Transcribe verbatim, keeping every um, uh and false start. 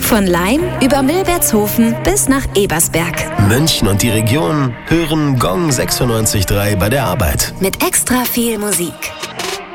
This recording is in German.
Von Laim über Milbertshofen bis nach Ebersberg. München und die Region hören Gong sechsundneunzig Komma drei bei der Arbeit. Mit extra viel Musik.